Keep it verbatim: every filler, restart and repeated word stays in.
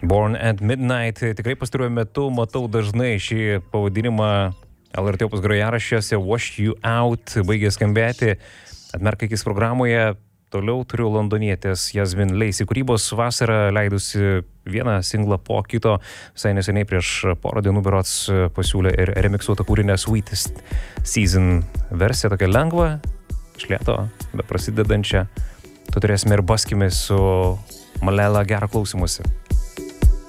Born at Midnight. Tikrai pastaruoju metu matau dažnai šį pavadinimą L R T opus grojaraščiuose. Wash You Out baigė skambėti. Atmerk akis programoje. Toliau turiu londonietės Jasmine Lacey kūrybos vasarą leidusi vieną singlą po kito. Visai neseniai prieš porą dienų berods pasiūlė ir remiksuotą kūrinę Sweetest Season versiją, tokia lengva, iš lėto, bet prasidedančią. Tu turėsime ir baskime su Malela, gerą klausimuose.